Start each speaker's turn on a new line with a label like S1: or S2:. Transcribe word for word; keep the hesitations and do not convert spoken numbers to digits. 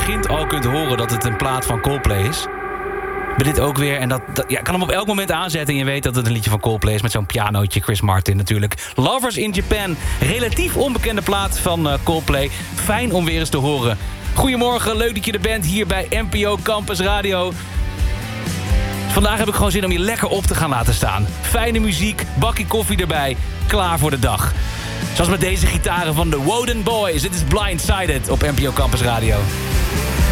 S1: begint al kunt horen dat het een plaat van Coldplay is. Bij dit ook weer. En dat, dat ja, ik kan hem op elk moment aanzetten en je weet dat het een liedje van Coldplay is. Met zo'n pianootje, Chris Martin natuurlijk. Lovers in Japan. Relatief onbekende plaat van uh, Coldplay. Fijn om weer eens te horen. Goedemorgen, leuk dat je er bent hier bij N P O Campus Radio. Vandaag heb ik gewoon zin om je lekker op te gaan laten staan. Fijne muziek, bakje koffie erbij. Klaar voor de dag. Zoals met deze gitaren van de Woden Boys. Dit is Blindsided op N P O Campus Radio.